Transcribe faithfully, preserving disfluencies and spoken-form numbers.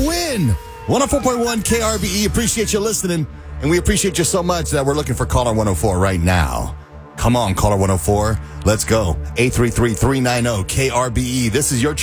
win. one oh four point one K R B E. Appreciate you listening. And we appreciate you so much that we're looking for caller one oh four right now. Come on, caller one oh four. Let's go. eight three three, three nine zero, K R B E. This is your